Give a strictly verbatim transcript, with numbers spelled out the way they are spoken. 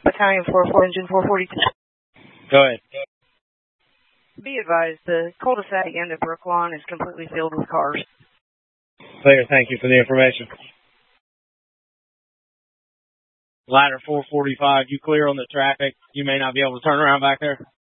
Battalion four four, engine four forty-two. Go ahead. Be advised, the cul-de-sac end of Brooklawn is completely filled with cars. Clear, thank you for the information. Ladder four forty-five, you clear on the traffic? You may not be able to turn around back there.